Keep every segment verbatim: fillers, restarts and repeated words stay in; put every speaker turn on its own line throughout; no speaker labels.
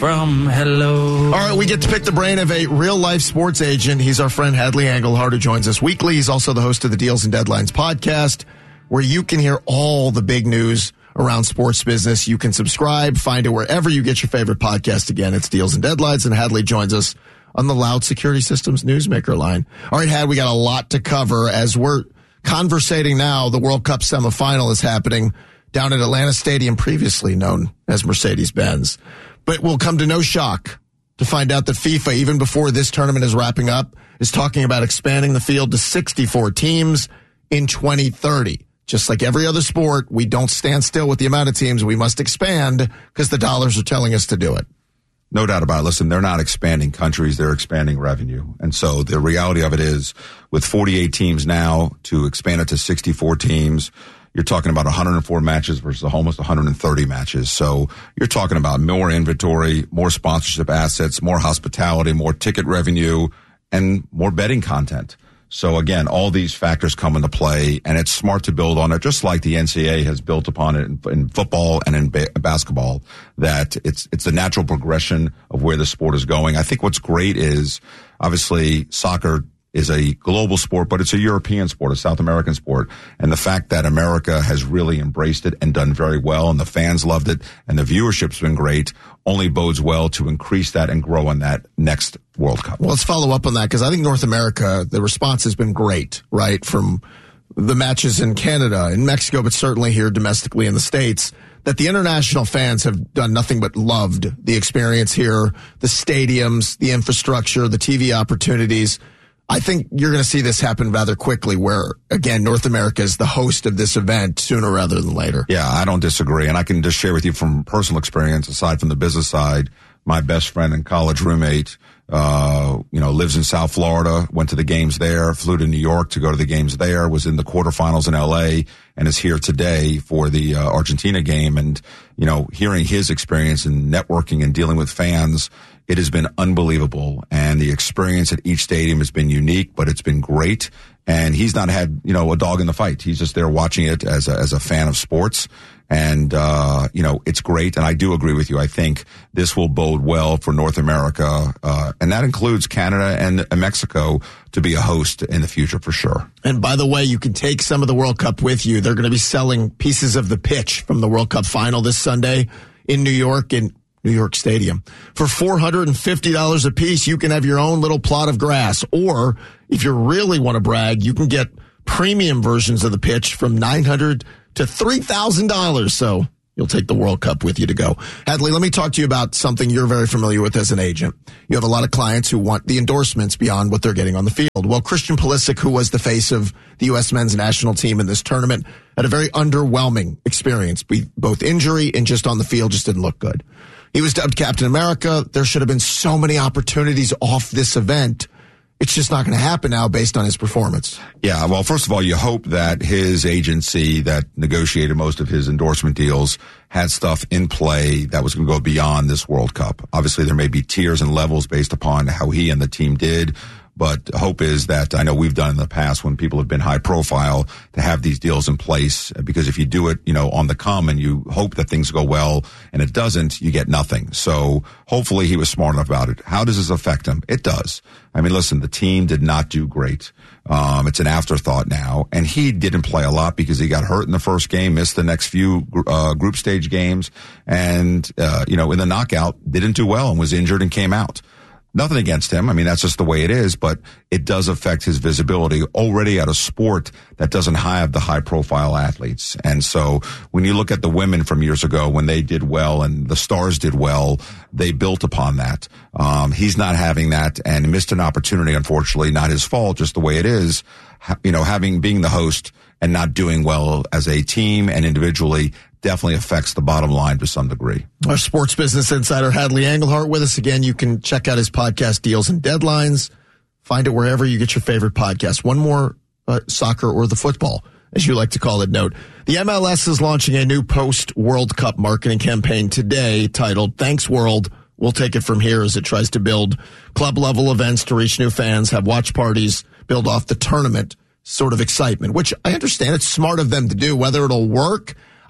from hello.
All right, we get to pick the brain of a real-life sports agent. He's our friend Hadley Engelhardt, who joins us weekly. He's also the host of the Deals and Deadlines podcast, where you can hear all the big news around sports business. You can subscribe, find it wherever you get your favorite podcast. Again, it's Deals and Deadlines, and Hadley joins us on the Loud Security Systems Newsmaker line. All right, Had, we got a lot to cover. As we're conversating now, the World Cup semifinal is happening down at Atlanta Stadium, previously known as Mercedes-Benz. But we'll come to no shock to find out that FIFA, even before this tournament is wrapping up, is talking about expanding the field to sixty-four teams in twenty thirty. Just like every other sport, we don't stand still with the amount of teams. We must expand because the dollars are telling us to do it.
No doubt about it. Listen, they're not expanding countries, they're expanding revenue. And so the reality of it is, with forty-eight teams now, to expand it to sixty-four teams, you're talking about one hundred four matches versus almost one hundred thirty matches. So you're talking about more inventory, more sponsorship assets, more hospitality, more ticket revenue, and more betting content. So again, all these factors come into play, and it's smart to build on it, just like the N C double A has built upon it in, in football and in ba- basketball, that it's it's a natural progression of where the sport is going. I think what's great is, obviously, soccer is a global sport, but it's a European sport, a South American sport. And the fact that America has really embraced it and done very well, and the fans loved it, and the viewership's been great, only bodes well to increase that and grow on that next World Cup.
Well, let's follow up on that, because I think North America, the response has been great, right? From the matches in Canada, in Mexico, but certainly here domestically in the States, that the international fans have done nothing but loved the experience here, the stadiums, the infrastructure, the T V opportunities. I think you're going to see this happen rather quickly, where, again, North America is the host of this event sooner rather than later.
Yeah, I don't disagree. And I can just share with you from personal experience, aside from the business side, my best friend and college roommate, uh, you know, lives in South Florida, went to the games there, flew to New York to go to the games there, was in the quarterfinals in L A, and is here today for the uh, Argentina game. And, you know, hearing his experience and networking and dealing with fans, it has been unbelievable, and the experience at each stadium has been unique, but it's been great. And he's not had, you know, a dog in the fight. He's just there watching it as a, as a fan of sports. And, uh, you know, it's great. And I do agree with you. I think this will bode well for North America. Uh, and that includes Canada and Mexico to be a host in the future for sure.
And by the way, you can take some of the World Cup with you. They're going to be selling pieces of the pitch from the World Cup final this Sunday in New York, in New York Stadium. For four hundred fifty dollars a piece, you can have your own little plot of grass. Or if you really want to brag, you can get premium versions of the pitch from nine hundred dollars to three thousand dollars. So you'll take the World Cup with you to go. Hadley, let me talk to you about something you're very familiar with as an agent. You have a lot of clients who want the endorsements beyond what they're getting on the field. Well, Christian Pulisic, who was the face of the U S men's national team in this tournament, had a very underwhelming experience, both injury and just on the field, just didn't look good. He was dubbed Captain America. There should have been so many opportunities off this event. It's just not going to happen now based on his performance.
Yeah, well, first of all, you hope that his agency that negotiated most of his endorsement deals had stuff in play that was going to go beyond this World Cup. Obviously, there may be tiers and levels based upon how he and the team did. But hope is that, I know we've done in the past when people have been high profile, to have these deals in place, because if you do it, you know, on the come and you hope that things go well and it doesn't, you get nothing. So hopefully he was smart enough about it. How does this affect him? It does. I mean, listen, the team did not do great. Um, it's an afterthought now, and he didn't play a lot because he got hurt in the first game, missed the next few uh, group stage games, and, uh, you know, in the knockout, didn't do well and was injured and came out. Nothing against him. I mean, that's just the way it is, but it does affect his visibility already at a sport that doesn't have the high profile athletes. And so when you look at the women from years ago, when they did well and the stars did well, they built upon that. Um, he's not having that and missed an opportunity, unfortunately, not his fault, just the way it is. Ha- you know, having, being the host and not doing well as a team and individually definitely affects the bottom line to some degree.
Our sports business insider, Hadley Engelhardt, with us again. You can check out his podcast, Deals and Deadlines. Find it wherever you get your favorite podcast. One more uh, soccer or the football, as you like to call it, note. The M L S is launching a new post-World Cup marketing campaign today titled Thanks World, We'll Take It From Here, as it tries to build club-level events to reach new fans, have watch parties, build off the tournament sort of excitement, which I understand it's smart of them to do. Whether it'll work,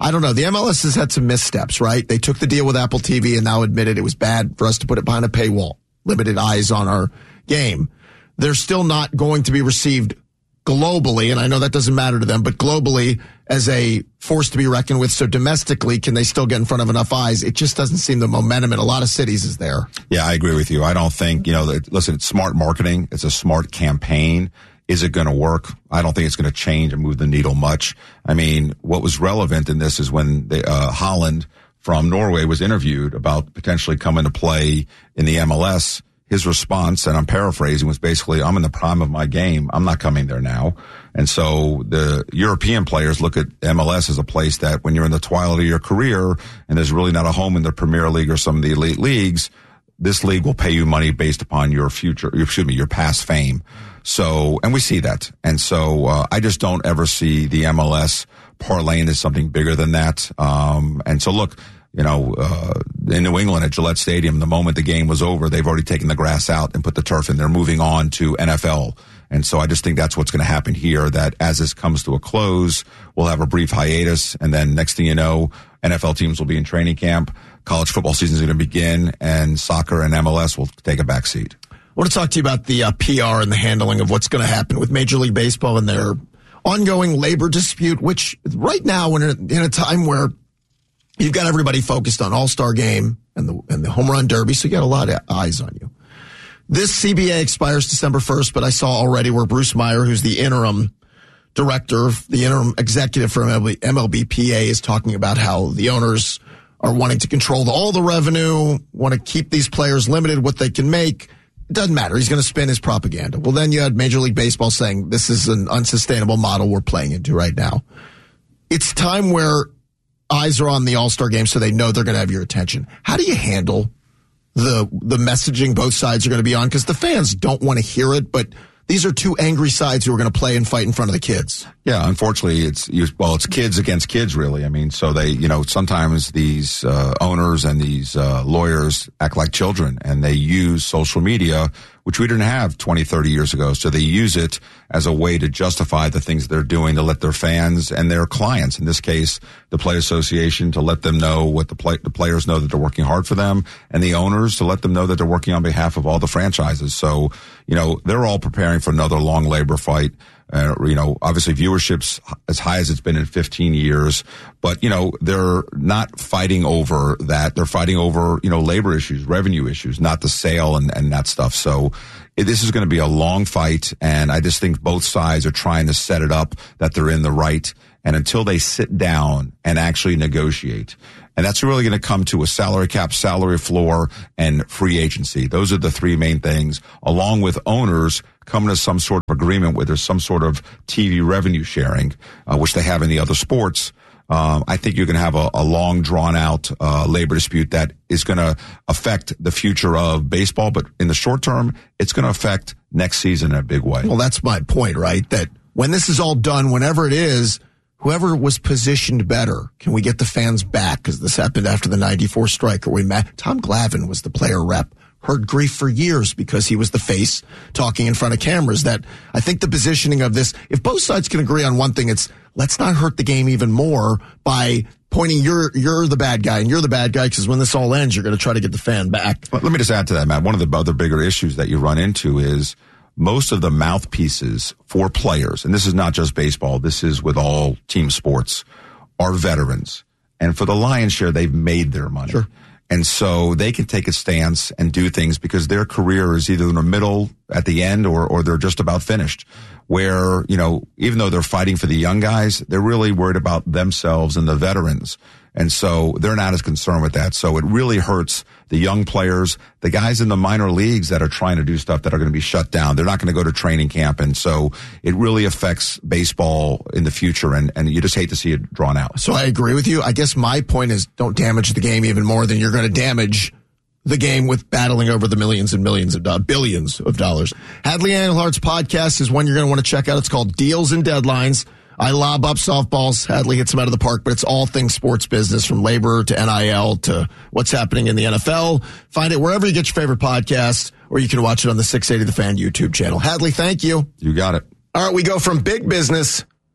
I don't know. The M L S has had some missteps, right? They took the deal with Apple T V and now admitted it was bad for us to put it behind a paywall. Limited eyes on our game. They're still not going to be received globally, and I know that doesn't matter to them, but globally as a force to be reckoned with. So domestically, can they still get in front of enough eyes? It just doesn't seem the momentum in a lot of cities is there.
Yeah, I agree with you. I don't think, you know, that, listen, it's smart marketing. It's a smart campaign. Is it going to work? I don't think it's going to change and move the needle much. I mean, what was relevant in this is when the, uh, Holland from Norway was interviewed about potentially coming to play in the M L S. His response, and I'm paraphrasing, was basically, I'm in the prime of my game. I'm not coming there now. And so the European players look at M L S as a place that when you're in the twilight of your career and there's really not a home in the Premier League or some of the elite leagues, this league will pay you money based upon your future, excuse me, your past fame. So, and we see that. And so, uh, I just don't ever see the M L S parlaying into something bigger than that. Um, and so look, you know, uh, in New England at Gillette Stadium, the moment the game was over, they've already taken the grass out and put the turf in. They're moving on to N F L. And so I just think that's what's going to happen here, that as this comes to a close, we'll have a brief hiatus. And then next thing you know, N F L teams will be in training camp. College football season is going to begin, and soccer and M L S will take a back seat.
I want to talk to you about the uh, P R and the handling of what's going to happen with Major League Baseball and their ongoing labor dispute, which right now, when in a time where you've got everybody focused on All-Star Game and the and the Home Run Derby, so you got a lot of eyes on you. This C B A expires December first, but I saw already where Bruce Meyer, who's the interim director, the interim executive for M L B P A, is talking about how the owners are wanting to control all the revenue, want to keep these players limited, what they can make. It doesn't matter. He's going to spin his propaganda. Well, then you had Major League Baseball saying this is an unsustainable model we're playing into right now. It's time where eyes are on the All-Star Game, so they know they're going to have your attention. How do you handle the the messaging both sides are going to be on? Because the fans don't want to hear it, but these are two angry sides who are going to play and fight in front of the kids.
Yeah, unfortunately, it's well, it's kids against kids, really. I mean, so they, you know, sometimes these uh, owners and these uh, lawyers act like children, and they use social media, which we didn't have twenty, thirty years ago. So they use it as a way to justify the things they're doing to let their fans and their clients, in this case, the Play Association, to let them know what the play, the players know that they're working hard for them, and the owners to let them know that they're working on behalf of all the franchises. So, you know, they're all preparing for another long labor fight. Uh, you know, obviously viewership's as high as it's been in fifteen years, but, you know, they're not fighting over that. They're fighting over, you know, labor issues, revenue issues, not the sale and, and that stuff. So it, this is going to be a long fight. And I just think both sides are trying to set it up that they're in the right. And until they sit down and actually negotiate, and that's really going to come to a salary cap, salary floor, and free agency. Those are the three main things, along with owners coming to some sort of agreement where there's some sort of T V revenue sharing, uh, which they have in the other sports. Um, I think you're going to have a, a long, drawn-out uh, labor dispute that is going to affect the future of baseball. But in the short term, it's going to affect next season in a big way.
Well, that's my point, right? That when this is all done, whenever it is, whoever was positioned better, can we get the fans back? Because this happened after the ninety-four strike. Or we met. Tom Glavine was the player rep. Heard grief for years because he was the face talking in front of cameras. That I think the positioning of this, if both sides can agree on one thing, it's let's not hurt the game even more by pointing you're you're the bad guy and you're the bad guy, because when this all ends, you're going to try to get the fan back.
Let me just add to that, Matt. One of the other bigger issues that you run into is most of the mouthpieces for players, and this is not just baseball, this is with all team sports, are veterans. And for the lion's share, they've made their money.
Sure.
And so they can take a stance and do things because their career is either in the middle, at the end, or, or they're just about finished. Where, you know, even though they're fighting for the young guys, they're really worried about themselves and the veterans. And so they're not as concerned with that. So it really hurts the young players, the guys in the minor leagues that are trying to do stuff that are going to be shut down. They're not going to go to training camp. And so it really affects baseball in the future. And, and you just hate to see it drawn out.
So I agree with you. I guess my point is don't damage the game even more than you're going to damage the game with battling over the millions and millions of dollars, billions of dollars. Hadley Engelhardt's podcast is one you're going to want to check out. It's called Deals and Deadlines. I lob up softballs. Hadley hits them out of the park, but it's all things sports business, from labor to N I L to what's happening in the N F L. Find it wherever you get your favorite podcast, or you can watch it on the six eighty The Fan YouTube channel. Hadley, thank you.
You got it.
All right, we go from big business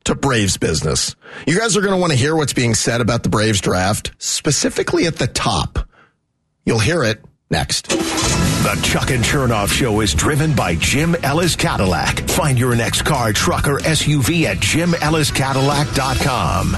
to Braves business. You guys are going to want to hear what's being said about the Braves draft, specifically at the top. You'll hear it next.
The Chuck and Chernoff Show is driven by Jim Ellis Cadillac. Find your next car, truck, or S U V at jim ellis cadillac dot com.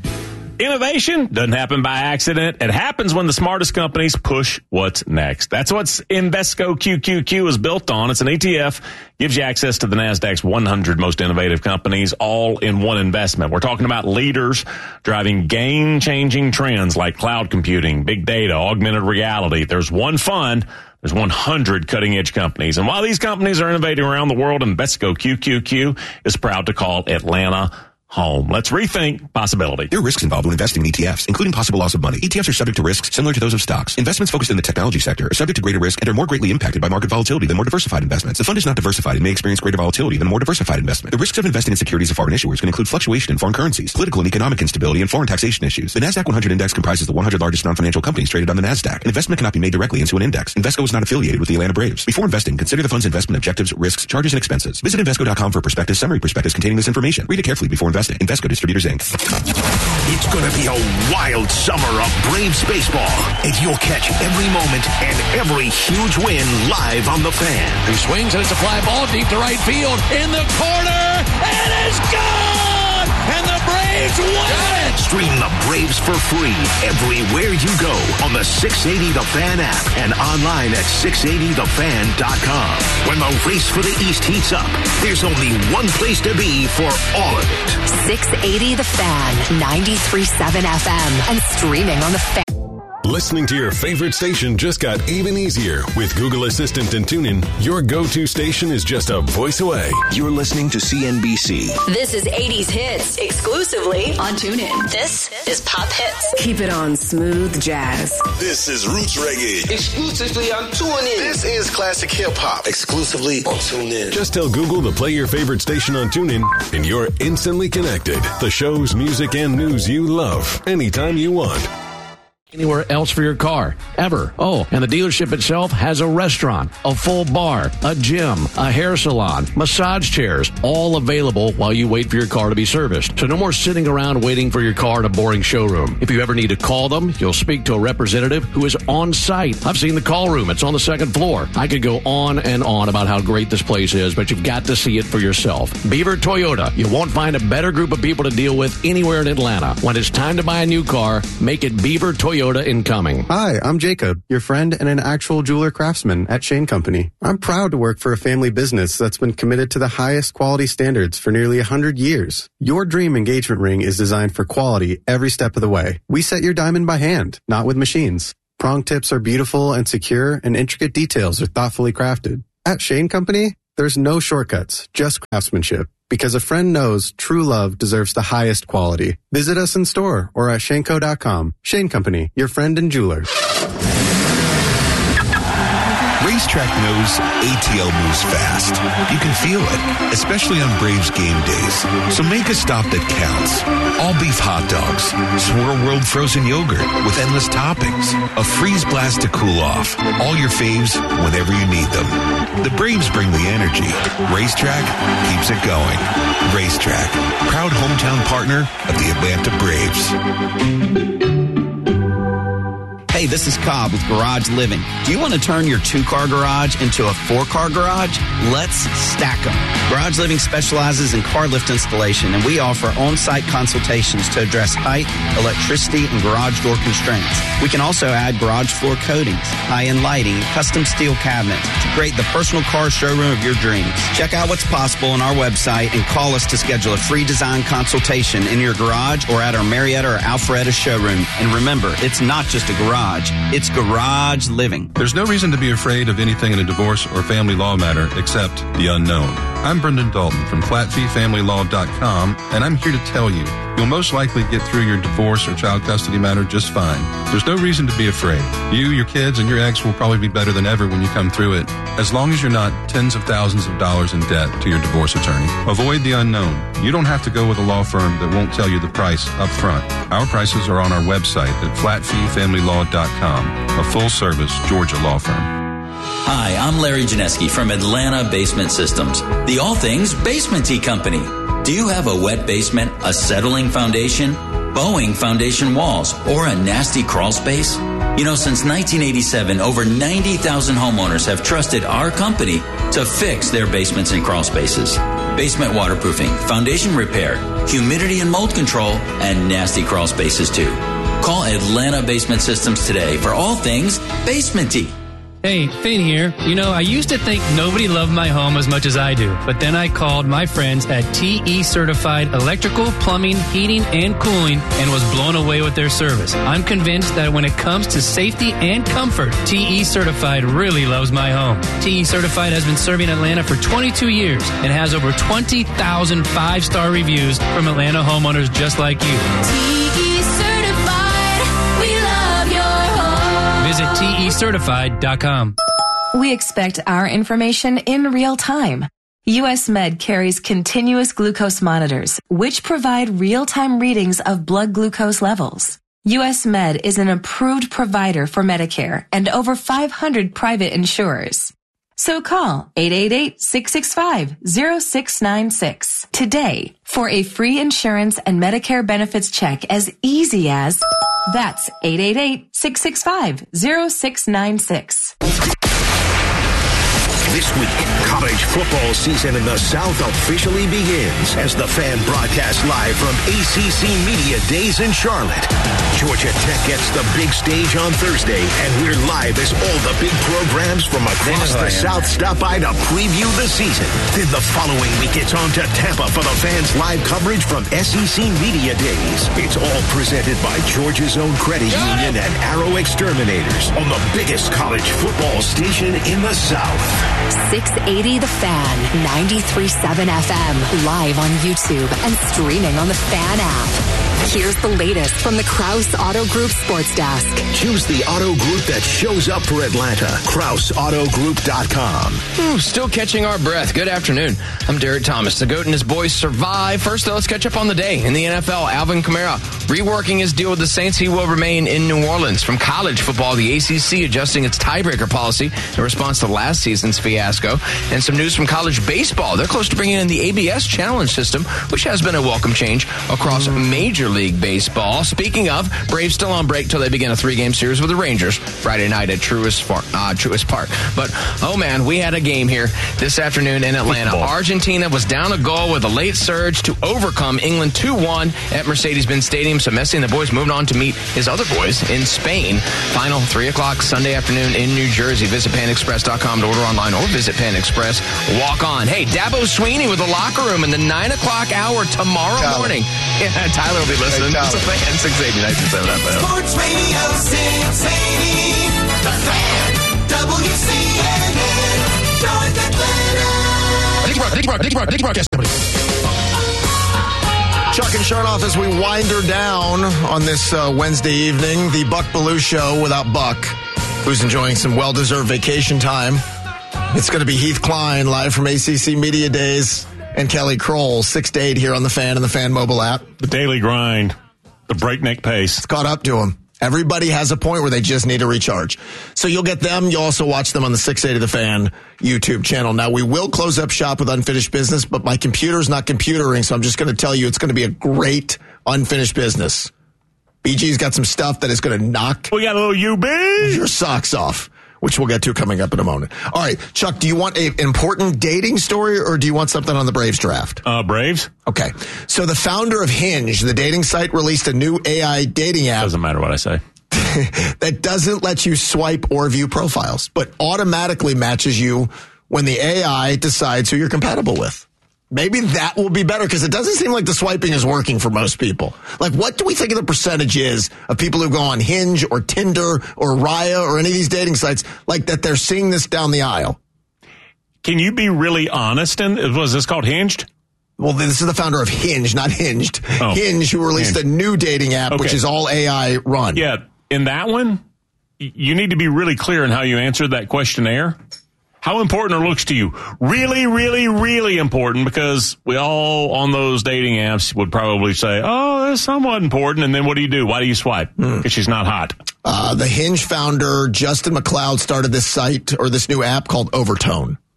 Innovation doesn't happen by accident. It happens when the smartest companies push what's next. That's what Invesco Q Q Q is built on. It's an E T F, gives you access to the NASDAQ's one hundred most innovative companies all in one investment. We're talking about leaders driving game-changing trends like cloud computing, big data, augmented reality. There's one fund. There's one hundred cutting-edge companies. And while these companies are innovating around the world, Invesco Q Q Q is proud to call Atlanta home. Let's rethink possibility.
There are risks involved when investing in E T Fs, including possible loss of money. E T Fs are subject to risks similar to those of stocks. Investments focused in the technology sector are subject to greater risk and are more greatly impacted by market volatility than more diversified investments. The fund is not diversified and may experience greater volatility than a more diversified investment. The risks of investing in securities of foreign issuers can include fluctuation in foreign currencies, political and economic instability, and foreign taxation issues. The NASDAQ one hundred index comprises the one hundred largest non-financial companies traded on the NASDAQ. An investment cannot be made directly into an index. Invesco is not affiliated with the Atlanta Braves. Before investing, consider the fund's investment objectives, risks, charges, and expenses. Visit Invesco dot com for a prospectus, summary prospectus containing this information. Read it carefully before investing. Invesco Distributors, Incorporated.
It's going to be a wild summer of Braves baseball, and you'll catch every moment and every huge win live on The Fan.
He swings, and it's a fly ball deep to right field, in the corner, and it's gone! And the Braves win it!
Stream the Braves for free everywhere you go on the six eighty The Fan app and online at six eighty the fan dot com. When the race for the East heats up, there's only one place to be for all of it.
six eighty The Fan, ninety-three point seven F M, and streaming on The Fan.
Listening to your favorite station just got even easier. With Google Assistant and TuneIn, your go-to station is just a voice away.
You're listening to C N B C.
This is eighties Hits, exclusively on TuneIn. This is Pop Hits. Keep it on smooth jazz.
This is Roots Reggae.
Exclusively on TuneIn.
This is Classic Hip Hop. Exclusively on TuneIn.
Just tell Google to play your favorite station on TuneIn, and you're instantly connected. The shows, music, and news you love, anytime you want.
Anywhere else for your car, ever. Oh, and the dealership itself has a restaurant, a full bar, a gym, a hair salon, massage chairs, all available while you wait for your car to be serviced. So no more sitting around waiting for your car in a boring showroom. If you ever need to call them, you'll speak to a representative who is on site. I've seen the call room. It's on the second floor. I could go on and on about how great this place is, but you've got to see it for yourself. Beaver Toyota. You won't find a better group of people to deal with anywhere in Atlanta. When it's time to buy a new car, make it Beaver Toyota Incoming.
Hi, I'm Jacob, your friend and an actual jeweler craftsman at Shane Company. I'm proud to work for a family business that's been committed to the highest quality standards for nearly one hundred years. Your dream engagement ring is designed for quality every step of the way. We set your diamond by hand, not with machines. Prong tips are beautiful and secure, and intricate details are thoughtfully crafted. At Shane Company, there's no shortcuts, just craftsmanship. Because a friend knows true love deserves the highest quality. Visit us in store or at Shaneco dot com. Shane Company, your friend and jeweler.
Racetrack knows A T L moves fast. You can feel it, especially on Braves game days. So make a stop that counts. All beef hot dogs, Swirl World frozen yogurt with endless toppings, a freeze blast to cool off. All your faves whenever you need them. The Braves bring the energy. Racetrack keeps it going. Racetrack, proud hometown partner of the Atlanta Braves.
Hey, this is Cobb with Garage Living. Do you want to turn your two-car garage into a four-car garage? Let's stack them. Garage Living specializes in car lift installation, and we offer on-site consultations to address height, electricity, and garage door constraints. We can also add garage floor coatings, high-end lighting, custom steel cabinets to create the personal car showroom of your dreams. Check out what's possible on our website and call us to schedule a free design consultation in your garage or at our Marietta or Alpharetta showroom. And remember, it's not just a garage. It's Garage Living.
There's no reason to be afraid of anything in a divorce or family law matter except the unknown. I'm Brendan Dalton from flat fee family law dot com, and I'm here to tell you, you'll most likely get through your divorce or child custody matter just fine. There's no reason to be afraid. You, your kids, and your ex will probably be better than ever when you come through it, as long as you're not tens of thousands of dollars in debt to your divorce attorney. Avoid the unknown. You don't have to go with a law firm that won't tell you the price up front. Our prices are on our website at flat fee family law dot com, a full-service Georgia law firm.
Hi, I'm Larry Janeski from Atlanta Basement Systems, the all things basement-y company. Do you have a wet basement, a settling foundation, bowing foundation walls, or a nasty crawl space? You know, since nineteen eighty-seven, over ninety thousand homeowners have trusted our company to fix their basements and crawl spaces. Basement waterproofing, foundation repair, humidity and mold control, and nasty crawl spaces too. Call Atlanta Basement Systems today for all things basement-y.
Hey, Finn here. You know, I used to think nobody loved my home as much as I do, but then I called my friends at T E Certified Electrical, Plumbing, Heating, and Cooling and was blown away with their service. I'm convinced that when it comes to safety and comfort, T E Certified really loves my home. T E Certified has been serving Atlanta for twenty-two years and has over twenty thousand five-star reviews from Atlanta homeowners just like you.
T E Certified, we love your home.
Visit T E certified dot com.
We expect our information in real time. U S Med carries continuous glucose monitors, which provide real-time readings of blood glucose levels. U S Med is an approved provider for Medicare and over five hundred private insurers. So call eight eight eight, six six five, zero six nine six today for a free insurance and Medicare benefits check as easy as that's eight eight eight, six six five, zero six nine six.
This week, college football season in the South officially begins as the Fan broadcasts live from A C C Media Days in Charlotte. Georgia Tech gets the big stage on Thursday, and we're live as all the big programs from across the South stop by to preview the season. Then the following week, it's on to Tampa for the Fans live coverage from S E C Media Days. It's all presented by Georgia's own credit union and Arrow Exterminators on the biggest college football station in the South.
six eighty The Fan, ninety-three point seven F M, live on YouTube and streaming on the Fan app. Here's the latest from the Krause Auto Group Sports Desk.
Choose the auto group that shows up for Atlanta. Krause Auto Group dot com.
Ooh, still catching our breath. Good afternoon. I'm Derek Thomas. The GOAT and his boys survive. First, though, let's catch up on the day. In the N F L, Alvin Kamara reworking his deal with the Saints. He will remain in New Orleans. From college football, the A C C adjusting its tiebreaker policy in response to last season's fiasco. And some news from college baseball. They're close to bringing in the A B S Challenge system, which has been a welcome change across Major League Baseball. Speaking of, Braves still on break till they begin a three-game series with the Rangers Friday night at Truist, Far- uh, Truist Park. But, oh man, we had a game here this afternoon in Atlanta. Football. Argentina was down a goal with a late surge to overcome England two one at Mercedes-Benz Stadium. So Messi and the boys moved on to meet his other boys in Spain. Final three o'clock Sunday afternoon in New Jersey. Visit pan express dot com to order online or visit Pan Express. Walk on. Hey, Dabo Sweeney with the locker room in the nine o'clock hour tomorrow Tyler. morning. Yeah, Tyler will be listening. Hey, it's a fan, six eighty, nine two seven F M.
Sports Radio six eighty, The Fan, W C N N, North Atlanta.
Chuck and Sharnoff as we wind her down on this uh, Wednesday evening. The Buck Belue Show without Buck, who's enjoying some well-deserved vacation time. It's going to be Heath Klein live from A C C Media Days and Kelly Kroll, six to eight here on the Fan and the Fan mobile app.
The daily grind, the breakneck pace.
It's caught up to them. Everybody has a point where they just need to recharge. So you'll get them. You'll also watch them on the six eighty The Fan YouTube channel. Now, we will close up shop with unfinished business, but my computer's not computering, so I'm just going to tell you it's going to be a great unfinished business. B G's got some stuff that is going to knock
we got a little U B
your socks off, which we'll get to coming up in a moment. All right, Chuck, do you want an important dating story or do you want something on the Braves draft?
Uh, Braves.
Okay. So the founder of Hinge, the dating site, released a new A I dating app.
Doesn't matter what I say.
that doesn't let you swipe or view profiles, but automatically matches you when the A I decides who you're compatible with. Maybe that will be better because it doesn't seem like the swiping is working for most people. Like, what do we think of the percentage is of people who go on Hinge or Tinder or Raya or any of these dating sites, like that they're seeing this down the aisle?
Can you be really honest? And was this called Hinged?
Well, this is the founder of Hinge, not Hinged.
Oh,
Hinge, who released Hinge. a new dating app, okay. which is all A I run.
Yeah, in that one, you need to be really clear in how you answer that questionnaire. How important are looks to you? Really, really, really important, because we all on those dating apps would probably say, oh, that's somewhat important. And then what do you do? Why do you swipe? Because mm. she's not hot.
Uh, the Hinge founder, Justin McLeod, started this site or this new app called Overtone.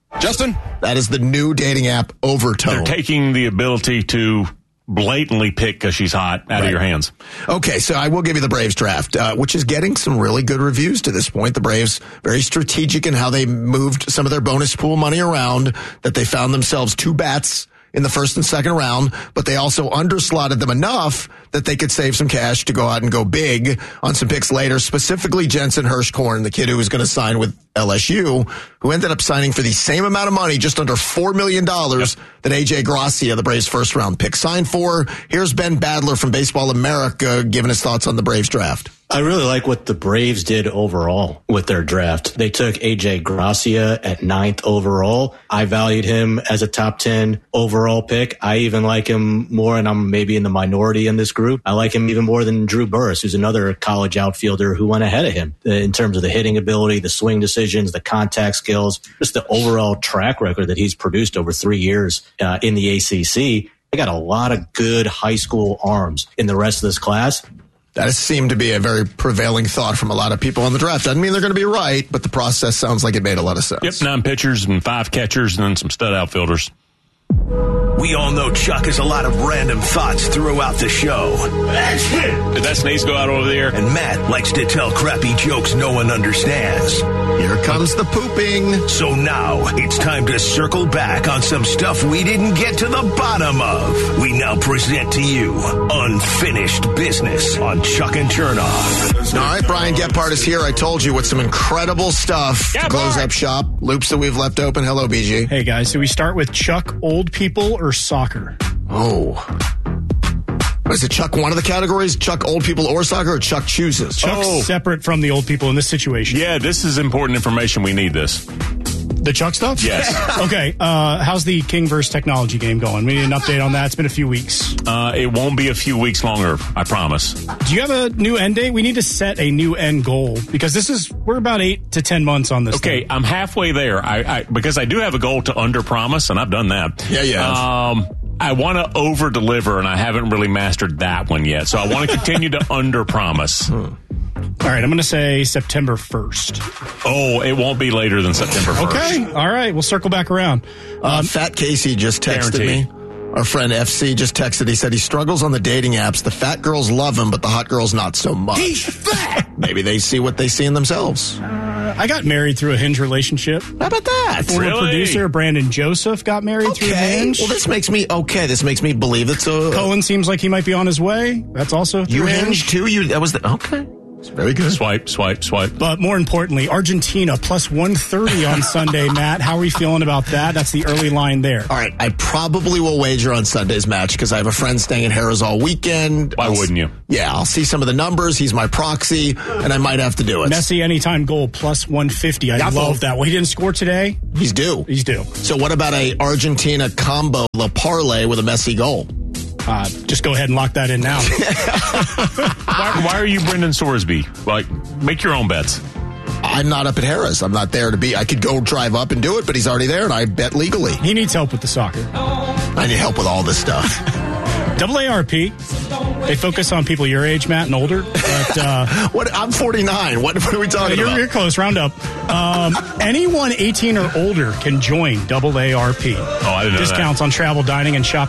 Justin?
That is the new dating app, Overtone.
They're taking the ability to blatantly pick because she's hot out
Right.
of your hands.
Okay, so I will give you the Braves draft, uh, which is getting some really good reviews to this point. The Braves, very strategic in how they moved some of their bonus pool money around, that they found themselves two bats in the first and second round, but they also underslotted them enough that they could save some cash to go out and go big on some picks later, specifically Jensen Hirschkorn, the kid who was going to sign with L S U, who ended up signing for the same amount of money, just under four million dollars, yep. that A J Gracia, the Braves' first-round pick, signed for. Here's Ben Badler from Baseball America giving his thoughts on the Braves draft.
I really like what the Braves did overall with their draft. They took A J Gracia at ninth overall. I valued him as a top ten overall pick. I even like him more, and I'm maybe in the minority in this group. I like him even more than Drew Burress, who's another college outfielder who went ahead of him in terms of the hitting ability, the swing decisions, the contact skills, just the overall track record that he's produced over three years uh, in the A C C. They got a lot of good high school arms in the rest of this class.
That has seemed to be a very prevailing thought from a lot of people on the draft. Doesn't mean they're going to be right, but the process sounds like it made a lot of sense.
Yep, nine pitchers and five catchers and then some stud outfielders.
We all know Chuck has a lot of random thoughts throughout the show.
Did that sneeze go out over there?
And Matt likes to tell crappy jokes no one understands.
Here comes the pooping.
So now it's time to circle back on some stuff we didn't get to the bottom of. We now present to you Unfinished Business on Chuck and Chernoff.
All right, Brian Gephardt is here. I told you with some incredible stuff to close up shop. Loops that we've left open. Hello, B G.
Hey, guys. So we start with Chuck, old people or soccer?
Oh. What is it, Chuck, one of the categories? Chuck, old people or soccer, or Chuck chooses?
Chuck's
Oh.
separate from the old people in this situation.
Yeah, this is important information. We need this.
The Chuck stuff?
Yes.
Okay, uh, how's the King versus Technology game going? We need an update on that. It's been a few weeks.
Uh, it won't be a few weeks longer, I promise.
Do you have a new end date? We need to set a new end goal because this is, we're about eight to ten months on this.
Okay,
thing.
I'm halfway there. I, I because I do have a goal to under promise, and I've done that.
Yeah, yeah.
Um, I want to over deliver, and I haven't really mastered that one yet. So I want to continue to under promise.
Hmm. All right, I'm going to say September first.
Oh, it won't be later than September first.
Okay, all right, we'll circle back around.
Um, Fat Casey just texted
Guaranteed.
me. Our friend F C just texted. He said he struggles on the dating apps. The fat girls love him, but the hot girls not so much.
He's fat!
Maybe they see what they see in themselves.
Uh, I got married through a Hinge relationship.
How about that?
Former
Really?
producer Brandon Joseph got married through
Okay.
Hinge.
Well, this makes me okay. This makes me believe it's a
Cohen seems like he might be on his way. That's also through
you
Hinge.
Hinge too. You that was the okay. It's very good.
Swipe, swipe, swipe.
But more importantly, Argentina plus one thirty on Sunday, Matt. How are we feeling about that? That's the early line there.
All right, I probably will wager on Sunday's match because I have a friend staying at Harrah's all weekend.
Why
I'll,
wouldn't you?
Yeah, I'll see some of the numbers. He's my proxy, and I might have to do it.
Messi anytime goal plus one fifty. I
Yeah,
love that. Well, he didn't score today.
He's due.
He's due.
So what about a Argentina combo, La Parlay with a Messi goal?
Uh, just go ahead and lock that in now.
why, why are you Brendan Sorsby? Like, make your own bets.
I'm not up at Harrah's. I'm not there to be. I could go drive up and do it, but he's already there, and I bet legally.
He needs help with the soccer.
I need help with all this stuff.
Double A R P. They focus on people your age, Matt, and older. But uh,
what? I'm forty-nine. What, what are we talking
you're,
about?
You're close. Round up. Um, anyone eighteen or older can join Double A R P.
Oh, I didn't know that.
Discounts on travel, dining, and shopping.